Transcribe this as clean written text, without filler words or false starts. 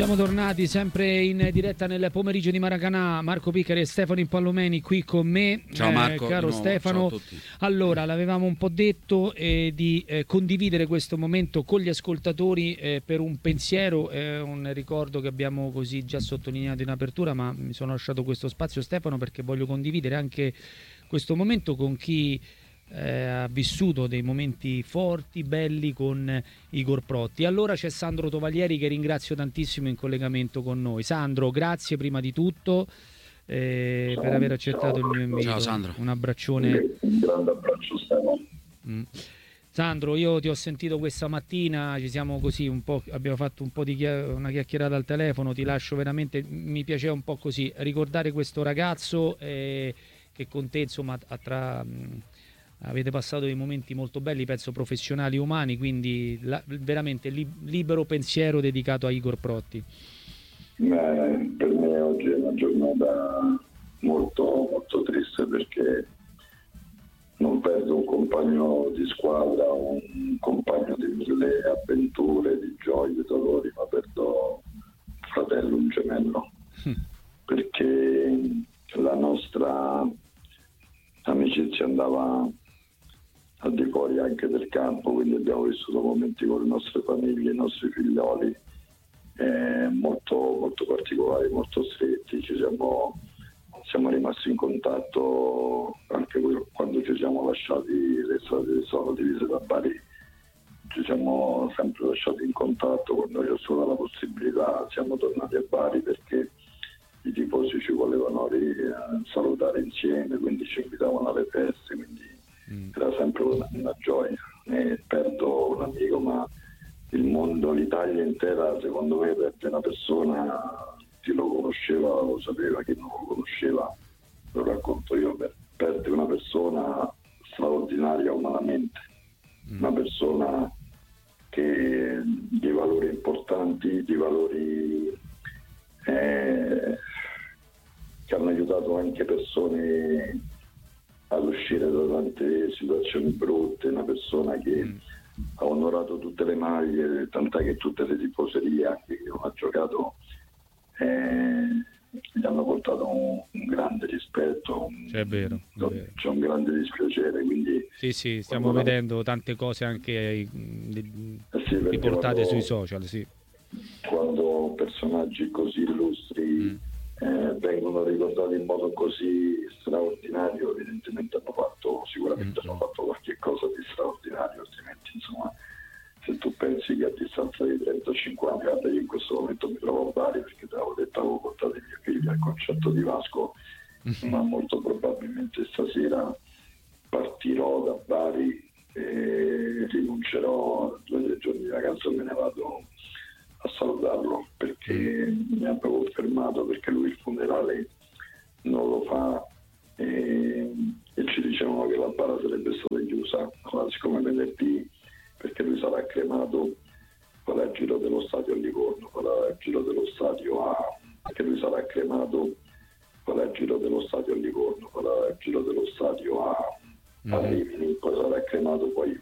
Siamo tornati sempre in diretta nel pomeriggio di Maracanã. Marco Piccari e Stefano Impallomeni qui con me. Ciao Marco, caro Stefano. ciao a tutti. Allora, l'avevamo un po' detto di condividere questo momento con gli ascoltatori per un pensiero, un ricordo che abbiamo così già sottolineato in apertura, ma mi sono lasciato questo spazio, Stefano, perché voglio condividere anche questo momento con chi ha vissuto dei momenti forti, belli con Igor Protti. Allora c'è Sandro Tovaglieri, che ringrazio tantissimo, in collegamento con noi. Sandro, grazie prima di tutto per aver accettato il mio invito. Ciao Sandro. Un abbraccione. Un grande abbraccio, Stefano. Sandro, io ti ho sentito questa mattina, ci siamo così un po', abbiamo fatto un po' di una chiacchierata al telefono, ti lascio veramente, mi piaceva un po' così ricordare questo ragazzo che con te insomma avete passato dei momenti molto belli, penso professionali e umani, quindi veramente libero pensiero dedicato a Igor Protti. Per me oggi è una giornata molto, molto triste, perché non perdo un compagno di squadra, un compagno di mille avventure, di gioie, di dolori, ma perdo un fratello, un gemello, perché la nostra amicizia andava al di fuori anche del campo, quindi abbiamo vissuto momenti con le nostre famiglie, i nostri figlioli molto, molto particolari, molto stretti. Siamo rimasti in contatto anche quando ci siamo lasciati, le strade sono divise da Bari, ci siamo sempre lasciati in contatto. Quando io ho solo la possibilità siamo tornati a Bari, perché i tifosi ci volevano salutare insieme, quindi ci invitavano alle feste, quindi era sempre una gioia. Perdo un amico, ma il mondo, l'Italia intera, secondo me, perde una persona. Chi lo conosceva lo sapeva, chi non lo conosceva, lo racconto io, perde una persona straordinaria umanamente, una persona che di valori importanti, di valori che hanno aiutato anche persone ad uscire da tante situazioni brutte, una persona che ha onorato tutte le maglie, tant'è che tutte le tifoserie anche che non ha giocato gli hanno portato un grande rispetto, È vero. C'è un grande dispiacere, quindi sì, stiamo vedendo tante cose anche riportate sui social, sì. Quando personaggi così illustri vengono ricordati in modo così straordinario, evidentemente sicuramente hanno fatto qualche cosa di straordinario, altrimenti insomma, se tu pensi che a distanza di 35 anni, guarda, io in questo momento mi trovo a Bari, perché te l'avevo detto, avevo portato i miei figli al concerto di Vasco, ma molto probabilmente stasera partirò da Bari e rinuncerò a 2 o 3 giorni di vacanza e me ne vado a salutarlo, perché mi ha proprio fermato, perché lui il funerale non lo fa e ci dicevano che la bara sarebbe stata chiusa. Allora, siccome venerdì, perché lui sarà cremato, farà il giro dello stadio a Livorno, farà il giro dello stadio perché lui sarà cremato, farà il giro dello stadio a Livorno, farà il giro dello stadio a Rimini, poi sarà cremato, poi